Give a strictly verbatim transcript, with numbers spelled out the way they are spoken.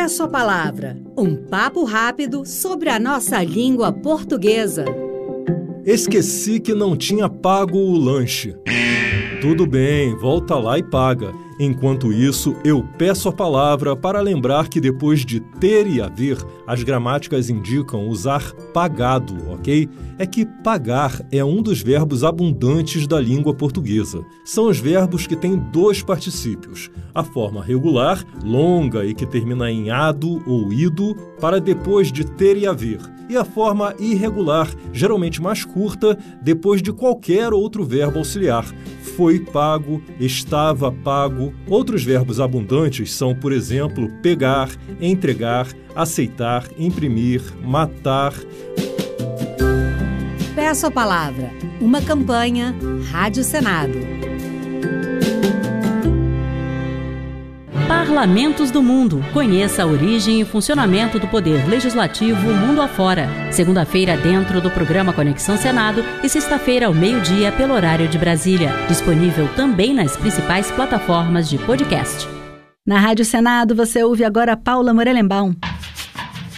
Peço a Palavra, um papo rápido sobre a nossa língua portuguesa. Esqueci que não tinha pago o lanche. Tudo bem, volta lá e paga. Enquanto isso, eu peço a palavra para lembrar que depois de ter e haver, as gramáticas indicam usar pagado, ok? É que pagar é um dos verbos abundantes da língua portuguesa. São os verbos que têm dois particípios. A forma regular, longa e que termina em ado ou ido, para depois de ter e haver. E a forma irregular, geralmente mais curta, depois de qualquer outro verbo auxiliar. Foi pago, estava pago. Outros verbos abundantes são, por exemplo, pegar, entregar, aceitar, imprimir, matar. Peço a Palavra, uma campanha Rádio Senado. Parlamentos do Mundo. Conheça a origem e funcionamento do poder legislativo mundo afora. Segunda-feira dentro do programa Conexão Senado e sexta-feira ao meio-dia pelo horário de Brasília. Disponível também nas principais plataformas de podcast. Na Rádio Senado você ouve agora Paula Morelenbaum.